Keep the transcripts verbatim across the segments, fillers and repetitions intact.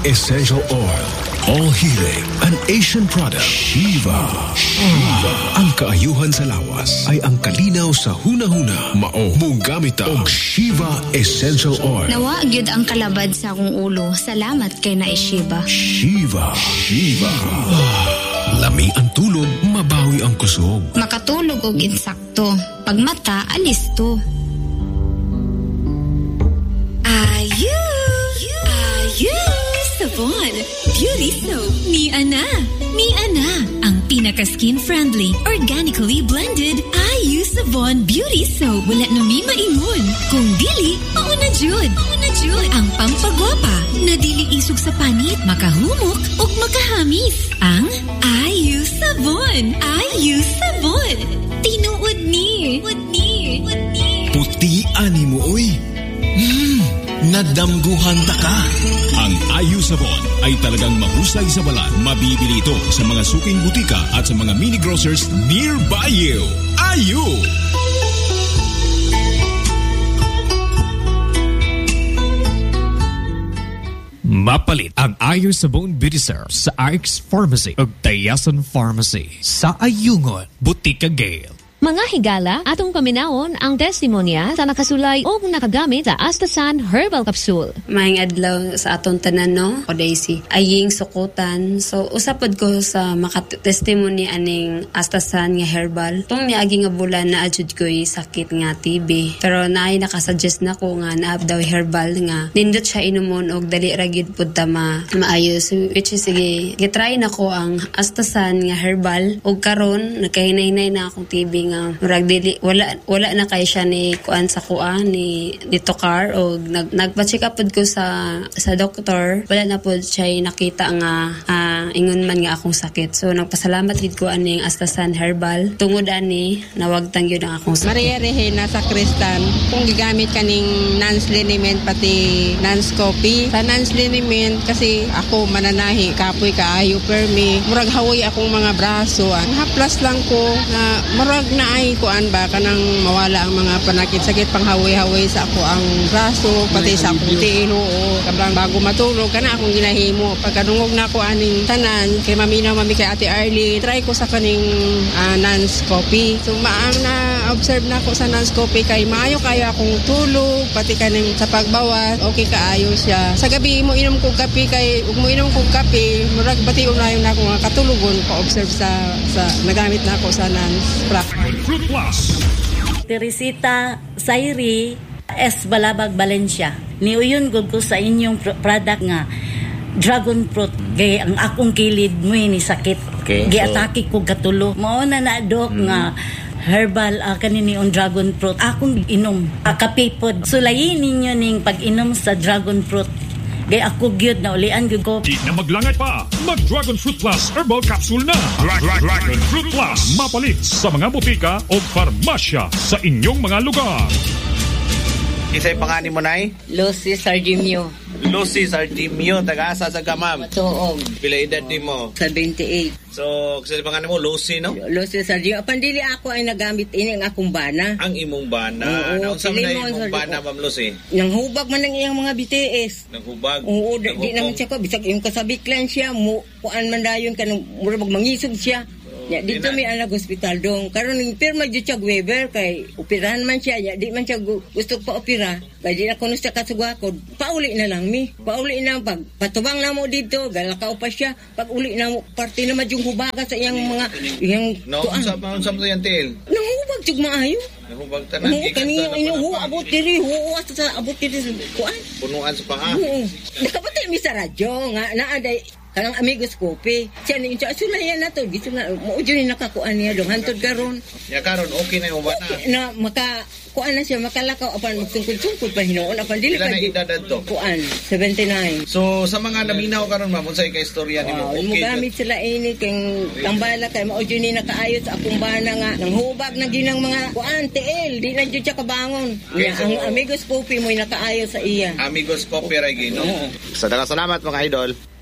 Essential Oil. All healing, an Asian product. Shiva. Shiva. Ang kaayuhan sa lawas ay ang kalinaw sa hunahuna. Mao mong gamit ang Shiva Essential Oil. Nawa gyud ang kalabad sa akong ulo. Salamat kay na Shiva. Shiva. Shiva. Lami ang tulog, mabawi ang kusog. Makatulog og insakto. Pag mata, alis to. Ayu! Ayu! Sabon! Beauty soap ni Ana. Ni Ana, ang pinaka-skin-friendly, organically blended Ayu Sabon Beauty Soap. Wala nami maingon. Kung dili, mauna jud. Mauna jud. Ang pampagwapa na dili isog sa panit, makahumok o makahamis. Ang Ayu Sabon. Ayu Sabon. Tinuod ni. Tinuod ni. Tinuod ni. Puti ani mo, oy. Hmm, nadamguhan ta ka. Ang Ayu Sabon ay talagang mahusay sa balat. Mabibili ito sa mga suking butika at sa mga mini grocers nearby you. Ayu! Mapalit ang Ayu Sabon Beauty Serum sa R X Pharmacy ug Tayasan Pharmacy sa Ayungon, Butika Gale. Mga higala, atong paminawon ang testimonya sa nakasulay o nakagamit sa Astasan Herbal Capsule. Maayong adlaw sa atong tanan, no? O Daisy. Aying sukutan. So, usapod ko sa makatestimony aning Astasan nga herbal. Itong niagi nga bulan na adjud ko'y sakit nga T B. Pero naay nakasuggest na ko nga naab daw herbal nga. Nindot siya inumon og dali ragid pud ta ma maayos. Which is, sige, gitry na ko ang Astasan nga herbal. Og karon nagkahinay-hinay na akong T B nga murag dili wala wala na kay siya ni kuan sa kuan ni dito car o nag nagpa-check up pud ko sa sa doktor, wala na pud siya nakita nga uh, ingon man nga akong sakit. So nagpasalamat gid ko aning Astasan herbal tungod ani nawagtang gyud ang akong sakit. Maria Regina sa Kristan, kung gigamit kaning Nance liniment pati Nance coffee sa Nance liniment kasi ako mananahi kapoy kaayo permi murag hawoy akong mga braso ang haplas lang ko na murag na ay kuan ba kanang mawala ang mga panakit sakit panghawi-hawi sa ako ang braso pati sa akong tiil oo kabang bago matulog kana akong ginahimo pagkadungog na ako aning tanan kay maminaw mami kay Ate Arlie try ko sa kaning uh, Nance coffee so maang na observe na ko sa Nance coffee kay maayo kayo akong tulog pati kaning sa pagbawas okay kaayo siya sa gabi mo inom kog kape kay ug mo inom kog kape murag bati unayon na ako nga katulugon ko observe sa sa nagamit na ako sa Nance Fruit Plus. Teresita Sairi S. Balabag, Valencia. Niuyon gud ko sa inyong product nga dragon fruit. Gay ang akong kilid mo ni sakit. Okay, giatake so ko katulo. Mao na na dok hmm. nga herbal uh, kanini on dragon fruit. Akong inom. Uh, kapipod. Sulayin ninyo ning pag-inom sa dragon fruit. Gay ako gyud na ulian gyud ko. Di na maglangat pa. Mag Dragon Fruit Plus Herbal Capsule na. Dra- Dra- Dragon Fruit Plus. Mapalit sa mga butika o farmasya sa inyong mga lugar. Isa'y pangani mo, Nay? Lucy Sardimio. Lucy Sardimio. Taga-asa sa Gamam. Matuog. Pila edad din mo? seventy-eight. So, kasi pangani mo, Lucy, no? Lucy Sardimio. Pandili ako ay nagamit ini ang akong bana. Ang imong bana. Oo. Naunsa mo na imong bana, Ma'am Lucy? Nang hubag man ang iyang mga B T S. Nang hubag? Oo. Di, di naman siya ko. Bisag yung kasabiklan siya. Mu, kuan man dayon ka nang murabag mangisog siya. Ya, dito may anak hospital dong. Karon ning pirma jud siya Weber kay operahan man siya. Ya, di man siya gusto pa opera. Kay di na kuno siya kasugakod. Pauli na lang mi. Pauli na pag patubang na mo dito, galakaw pa siya. Pag uli na mo parte na madyong hubaga sa iyang mga iyang no, tuan. No, unsa unsa mo yan til? Nahubag jud maayo. Nahubag tanan no, kaniya inyo hu abot diri, hu sa abot diri kuan. Punuan sa paa. Oo. Nakapatay mi sa radyo nga naa day kanang amigos kopi. Siya ni siya sulayan na to. Gito na mo jud ni nakakuan niya dong hantod karon. Ya karon okay na yung bana. Okay, na maka kuan na siya makalakaw apan magtungkol-tungkol pa hinuon apan dili pa edad adto. Kuan seventy-nine. So sa mga naminaw karon ma'am unsay kay istorya nimo? Okay. Mo gamit sila ini kay tambala kay mao jud ni nakaayos sa akong bana nga nang hubag na ginang mga kuan T L di na jud siya kabangon. Okay, so, ang amigos kopi mo nakaayos sa iya. Amigos kopi ra gino. Sa daghang salamat mga idol.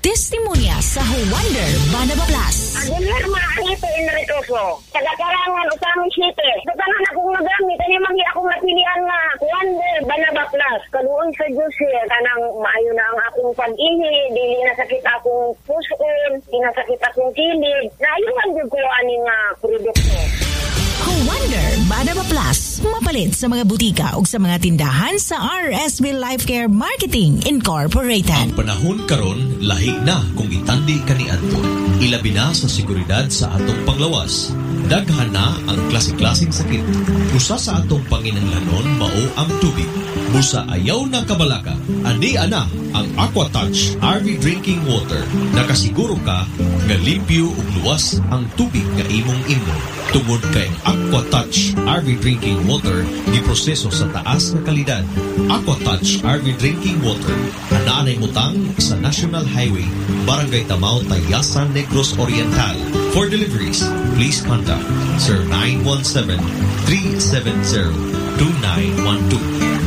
Testimonya sa Wonder Banaba Plus. Agunar Maakito Enricoso. Taga-Karangan Utami City. Sa tanan akong nagamit, ani magi akong napilian nga Wonder Banaba Plus. Kaluon sa Diyos eh, kanang maayo na ang akong pag-ihi, dili na sakit akong puson, di na sakit akong kilid. Naayuhan din ko ani nga produkto. Wonder Banaba Plus. Mapalit sa mga butika o sa mga tindahan sa R S B Life Care Marketing Incorporated. Ang panahon karon lahi na kung itandi kaniadto. Ilabi na sa seguridad sa atong panglawas. Daghan na ang klase-klaseng sakit. Usa sa atong panginahanglanon mao ang tubig. Busa ayaw na kabalaka. Andi ana ang AquaTouch R V Drinking Water. Nakasiguro ka nga limpyo ug luwas ang tubig nga imong imnon. Tungod kay AquaTouch R V Drinking Water giproseso sa taas nga kalidad. AquaTouch R V Drinking Water anaanay mutang sa National Highway, Barangay Tamao, Tayasan, Negros Oriental. For deliveries, please contact Sir nine one seven, three seven zero, two nine one two.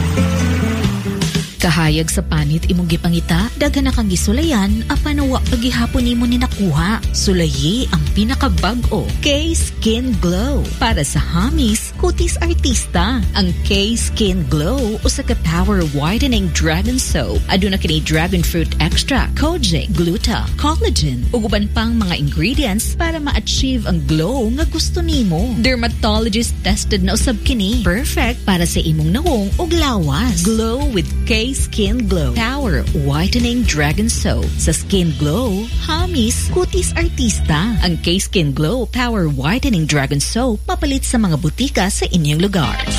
Kahayag sa panit imong gipangita, daghan na kang gisulayan, apanawa pagihapon nimo ni nakuha. Sulayi ang pinakabag-o, K-Skin Glow. Para sa hamis, kutis artista. Ang K-Skin Glow, usa ka power whitening dragon soap. Aduna kini dragon fruit extract, kojic, gluta, collagen, ug uban pang mga ingredients para ma-achieve ang glow nga gusto nimo. Dermatologist tested na usab kini. Perfect para sa imong nawong ug lawas. Glow with K Skin Glow Power Whitening Dragon Soap. Sa Skin Glow, hamis, kutis artista. Ang K-Skin Glow Power Whitening Dragon Soap mapalit sa mga butika sa inyong lugar.